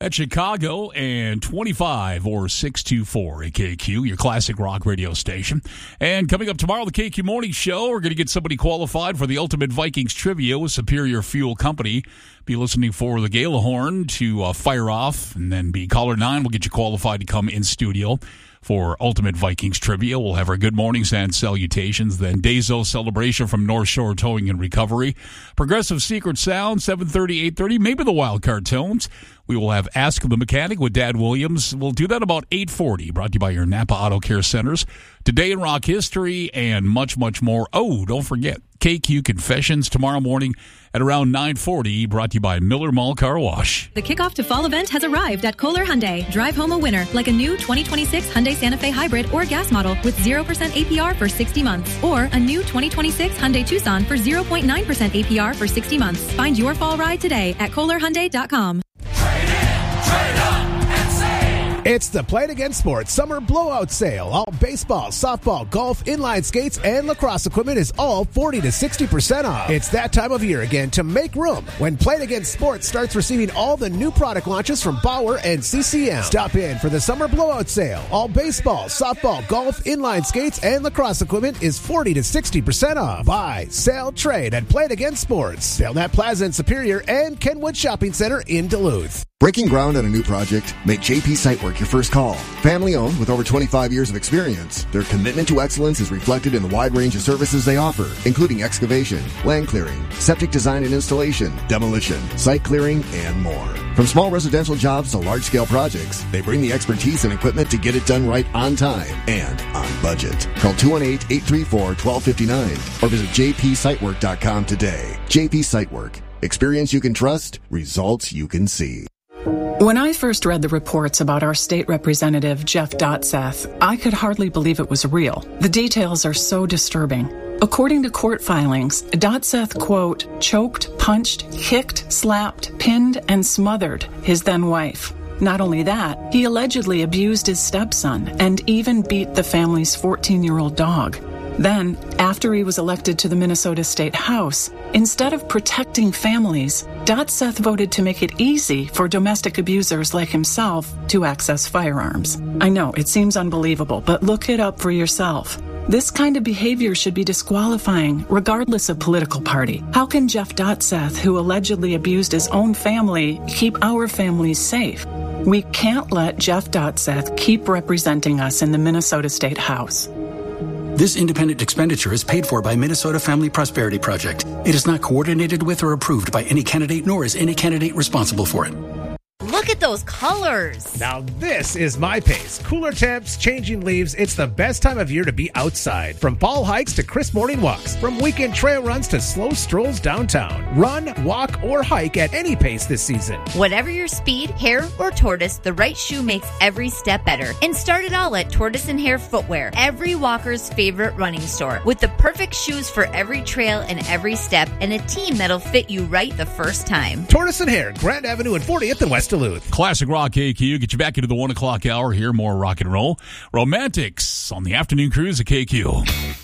at Chicago and 25 or 624 at KQ, your classic rock radio station. And coming up tomorrow, the KQ Morning Show, we're going to get somebody qualified for the Ultimate Vikings Trivia with Superior Fuel Company. Be listening for the Gala horn to fire off, and then be caller 9. We'll get you qualified to come in studio for Ultimate Vikings Trivia. We'll have our good mornings and salutations. Then Dezo celebration from North Shore Towing and Recovery. Progressive Secret Sound, 7:30, 8:30. Maybe the Wild Card Tones. We will have Ask the Mechanic with Dad Williams. We'll do that about 8:40. Brought to you by your Napa Auto Care Centers. Today in rock history and much, much more. Oh, don't forget, KQ Confessions tomorrow morning at around 9:40. Brought to you by Miller Mall Car Wash. The kickoff to fall event has arrived at Kohler Hyundai. Drive home a winner, like a new 2026 Hyundai Santa Fe Hybrid or gas model with 0% APR for 60 months. Or a new 2026 Hyundai Tucson for 0.9% APR for 60 months. Find your fall ride today at KohlerHyundai.com. It's the Play It Again Sports Summer Blowout Sale. All baseball, softball, golf, inline skates, and lacrosse equipment is all 40 to 60% off. It's that time of year again to make room when Play It Again Sports starts receiving all the new product launches from Bauer and CCM. Stop in for the Summer Blowout Sale. All baseball, softball, golf, inline skates, and lacrosse equipment is 40 to 60% off. Buy, sell, trade at Play It Again Sports. Belknap Plaza in Superior and Kenwood Shopping Center in Duluth. Breaking ground on a new project? Make JP Sitework your first call. Family owned with over 25 years of experience, their commitment to excellence is reflected in the wide range of services they offer, including excavation, land clearing, septic design and installation, demolition, site clearing, and more. From small residential jobs to large-scale projects, they bring the expertise and equipment to get it done right on time and on budget. Call 218-834-1259 or visit jpsitework.com today. JP Sitework. Experience you can trust, results you can see. When I first read the reports about our state representative, Jeff Dotseth, I could hardly believe it was real. The details are so disturbing. According to court filings, Dotseth, quote, choked, punched, kicked, slapped, pinned, and smothered his then-wife. Not only that, he allegedly abused his stepson and even beat the family's 14-year-old dog. Then, after he was elected to the Minnesota State House, instead of protecting families, Dotseth voted to make it easy for domestic abusers like himself to access firearms. I know, it seems unbelievable, but look it up for yourself. This kind of behavior should be disqualifying, regardless of political party. How can Jeff Dotseth, who allegedly abused his own family, keep our families safe? We can't let Jeff Dotseth keep representing us in the Minnesota State House. This independent expenditure is paid for by Minnesota Family Prosperity Project. It is not coordinated with or approved by any candidate, nor is any candidate responsible for it. Look at those colors. Now this is my pace. Cooler temps, changing leaves. It's the best time of year to be outside. From fall hikes to crisp morning walks. From weekend trail runs to slow strolls downtown. Run, walk, or hike at any pace this season. Whatever your speed, Hare, or Tortoise, the right shoe makes every step better. And start it all at Tortoise & Hare Footwear, every walker's favorite running store. With the perfect shoes for every trail and every step, and a team that'll fit you right the first time. Tortoise & Hare, Grand Avenue and 40th in West Duluth. Classic Rock KQ. Get you back into the 1 o'clock hour here. More rock and roll. Romantics on the afternoon cruise at KQ.